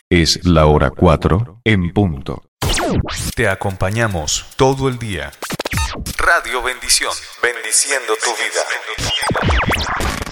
Es la hora 4 en punto. Te acompañamos todo el día. Radio Bendición, bendiciendo tu vida.